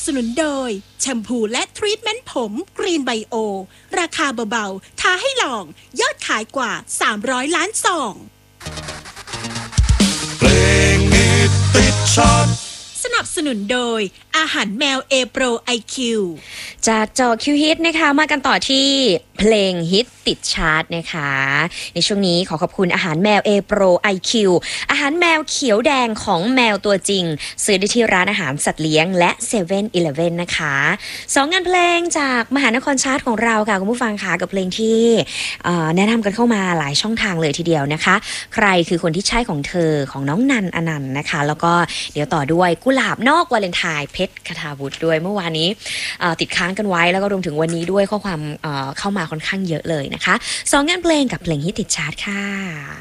สนุนโดยแชมพูและทรีทเมนต์ผมกรีนไบโอราคาเบาๆท้าให้ลองยอดขายกว่า300 ล้านซองเพลงฮิตติดชาร์ตสนับสนุนโดยอาหารแมวเอโปรไอคิวจากจอคิวฮิตนะคะมากันต่อที่เพลงฮิตติดชาร์ตนะคะในช่วงนี้ขอขอบคุณอาหารแมวเอโปรไอคิวอาหารแมวเขียวแดงของแมวตัวจริงซื้อได้ที่ร้านอาหารสัตว์เลี้ยงและ7 e เ e ่ e อนะคะ2งานเพลงจากมหานครชาร์ตของเราค่ะคุณผู้ฟังค่ะกับเพลงที่แนะนำกันเข้ามาหลายช่องทางเลยทีเดียวนะคะใครคือคนที่ใช่ของเธอของน้องนันอนันต์นะคะแล้วก็เดี๋ยวต่อด้วยกุหลาบนอกวาเลนไทน์เพชรคทาวุฒิด้วยเมื่อวานนี้ติดค้างกันไว้แล้วก็รวมถึงวันนี้ด้วยข้อความเข้ามาค่อนข้างเยอะเลยนะคะ2งานเพลงกับเพลงฮิตติดชาร์ตค่ะ